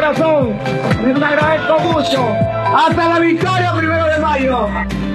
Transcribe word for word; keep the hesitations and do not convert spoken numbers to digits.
corazón. Les agradezco mucho. Hasta la victoria, primero de mayo.